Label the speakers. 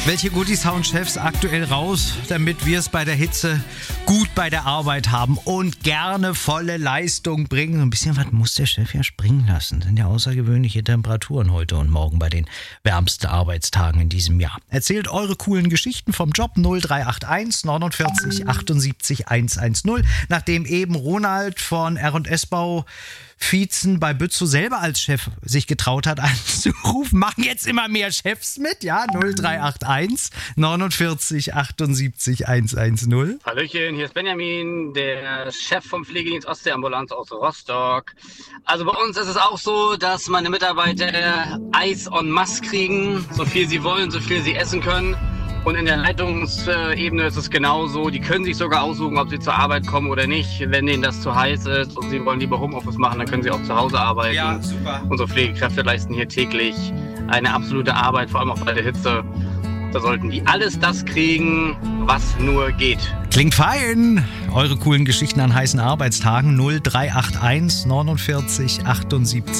Speaker 1: Welche Goodies hauen Chefs aktuell raus, damit wir es bei der Hitze gut bei der Arbeit haben und gerne volle Leistung bringen? Ein bisschen was muss der Chef ja springen lassen. Das sind ja außergewöhnliche Temperaturen heute und morgen bei den wärmsten Arbeitstagen in diesem Jahr. Erzählt eure coolen Geschichten vom Job 0381 49 78 110. Nachdem eben Ronald von R&S Bau Vietzen bei Bützow selber als Chef sich getraut hat anzurufen, machen jetzt immer mehr Chefs mit, ja, 0381 49 78 110.
Speaker 2: Hallöchen, hier ist Benjamin, der Chef vom Pflegedienst Ostseeambulanz aus Rostock. Also bei uns ist es auch so, dass meine Mitarbeiter Eis en masse kriegen, so viel sie wollen, so viel sie essen können. Und in der Leitungsebene ist es genauso. Die können sich sogar aussuchen, ob sie zur Arbeit kommen oder nicht. Wenn denen das zu heiß ist und sie wollen lieber Homeoffice machen, dann können sie auch zu Hause arbeiten.
Speaker 1: Ja, super.
Speaker 2: Unsere Pflegekräfte leisten hier täglich eine absolute Arbeit, vor allem auch bei der Hitze. Da sollten die alles das kriegen, was nur geht.
Speaker 1: Klingt fein. Eure coolen Geschichten an heißen Arbeitstagen 0381 49 78